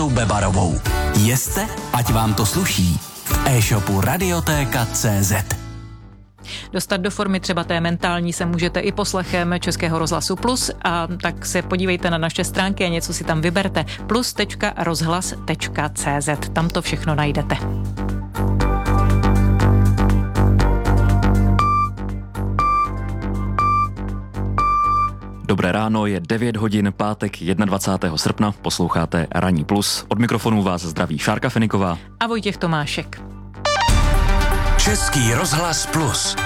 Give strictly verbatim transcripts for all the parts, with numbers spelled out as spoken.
Terezou Bebarovou. Jeste, ať vám to sluší. V e-shopu Radiotéka tečka cé zet. Dostat do formy třeba té mentální se můžete i poslechem Českého rozhlasu Plus, a tak se podívejte na naše stránky a něco si tam vyberte. plus tečka rozhlas tečka cé zet. Tam to všechno najdete. Dobré ráno, je devět hodin, pátek dvacátého prvního srpna, posloucháte Ranní Plus. Od mikrofonu vás zdraví Šárka Feniková a Vojtěch Tomášek. Český rozhlas Plus.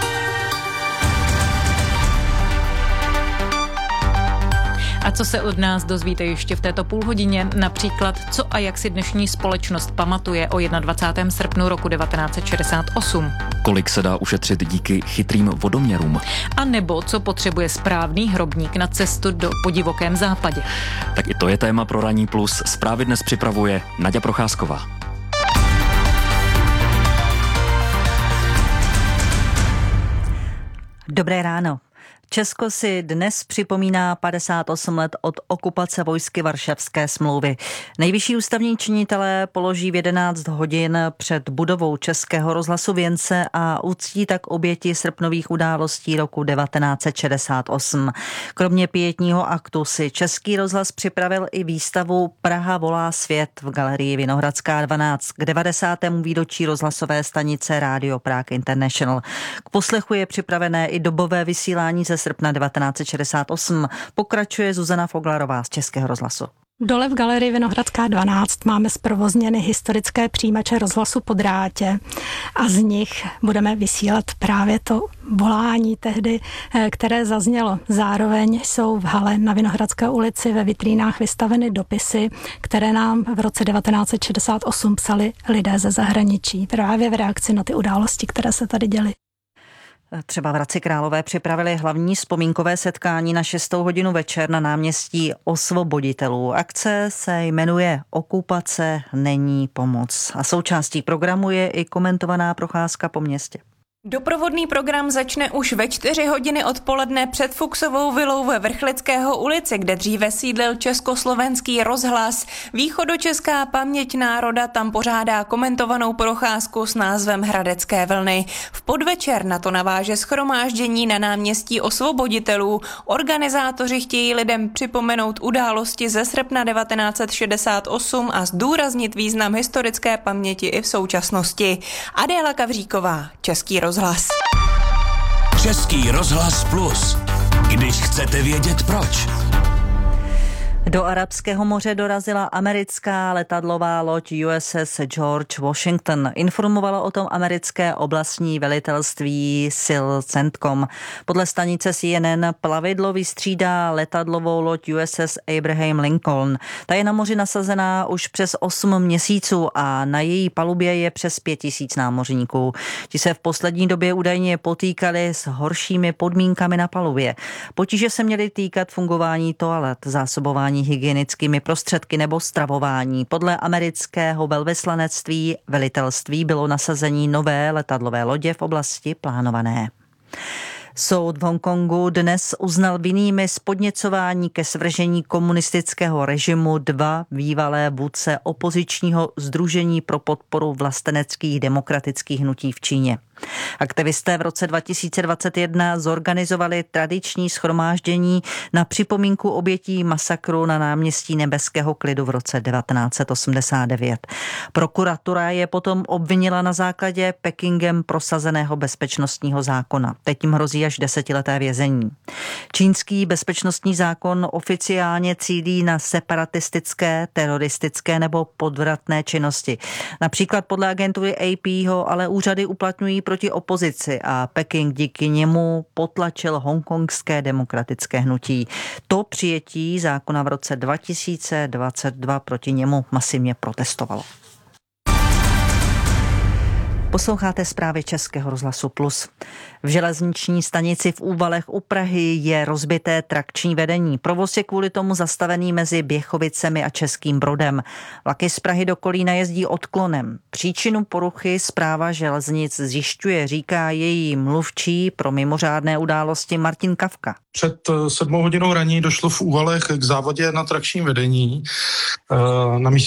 A co se od nás dozvíte ještě v této půlhodině? Například, co a jak si dnešní společnost pamatuje o dvacátého prvního srpnu roku devatenáct set šedesát osm. Kolik se dá ušetřit díky chytrým vodoměrům? A nebo co potřebuje správný hrobník na cestu do po divokém západě? Tak i to je téma pro Ranní Plus. Zprávy dnes připravuje Naďa Procházková. Dobré ráno. Česko si dnes připomíná padesát osm let od okupace vojsky Varšavské smlouvy. Nejvyšší ústavní činitelé položí v jedenáct hodin před budovou Českého rozhlasu věnce a uctí tak oběti srpnových událostí roku devatenáct set šedesát osm. Kromě pietního aktu si Český rozhlas připravil i výstavu Praha volá svět v galerii Vinohradská dvanáct k devadesátému výročí rozhlasové stanice Radio Prague International. K poslechu je připravené i dobové vysílání ze srpna devatenáct set šedesát osm. Pokračuje Zuzana Foglarová z Českého rozhlasu. Dole v galerii Vinohradská dvanáct máme zprovozněny historické přijímače rozhlasu po drátě a z nich budeme vysílat právě to volání tehdy, které zaznělo. Zároveň jsou v hale na Vinohradské ulici ve vitrínách vystaveny dopisy, které nám v roce devatenáct set šedesát osm psali lidé ze zahraničí právě v reakci na ty události, které se tady děly. Třeba v Hradci Králové připravili hlavní vzpomínkové setkání na šestou hodinu večer na náměstí Osvoboditelů. Akce se jmenuje Okupace není pomoc a součástí programu je i komentovaná procházka po městě. Doprovodný program začne už ve čtyři hodiny odpoledne před Fuchsovou vilou ve Vrchlického ulici, kde dříve sídlil Československý rozhlas. Východočeská paměť národa tam pořádá komentovanou procházku s názvem Hradecké vlny. V podvečer na to naváže shromáždění na náměstí Osvoboditelů. Organizátoři chtějí lidem připomenout události ze srpna devatenáct set šedesát osm a zdůraznit význam historické paměti i v současnosti. Adéla Kavříková, Český rozhlas. Český rozhlas Plus. Když chcete vědět proč. Do Arabského moře dorazila americká letadlová loď U S S George Washington. Informovalo o tom americké oblastní velitelství sil CENTCOM. Podle stanice C N N plavidlo vystřídá letadlovou loď U S S Abraham Lincoln. Ta je na moři nasazená už přes osm měsíců a na její palubě je přes pět tisíc námořníků. Ti se v poslední době údajně potýkali s horšími podmínkami na palubě. Potíže se měly týkat fungování toalet, zásobování hygienickými prostředky nebo stravování. Podle amerického velvyslanectví velitelství bylo nasazení nové letadlové lodě v oblasti plánované. Soud v Hongkongu dnes uznal vinnými z podněcování ke svržení komunistického režimu dva bývalé vůdce opozičního sdružení pro podporu vlasteneckých demokratických hnutí v Číně. Aktivisté v roce dva tisíce dvacet jedna zorganizovali tradiční shromáždění na připomínku obětí masakru na náměstí Nebeského klidu v roce devatenáct set osmdesát devět. Prokuratura je potom obvinila na základě Pekingem prosazeného bezpečnostního zákona. Teď jim hrozí až desetileté vězení. Čínský bezpečnostní zákon oficiálně cílí na separatistické, teroristické nebo podvratné činnosti. Například podle agentury A P ho ale úřady uplatňují proti opozici a Peking díky němu potlačil hongkongské demokratické hnutí. To přijetí zákona v roce dva tisíce dvacet dva proti němu masivně protestovalo. Posloucháte zprávy Českého rozhlasu Plus. V železniční stanici v Úvalech u Prahy je rozbité trakční vedení. Provoz je kvůli tomu zastavený mezi Běchovicemi a Českým Brodem. Vlaky z Prahy do Kolína jezdí odklonem. Příčinu poruchy Správa železnic zjišťuje, říká její mluvčí pro mimořádné události Martin Kavka. Před sedmou hodinou raní došlo v Úvalech k závadě na trakčním vedení. Na místě